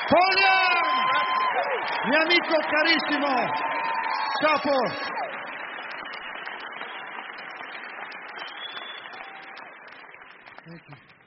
Polian, mio amico carissimo. Ciao Paul. Thank you.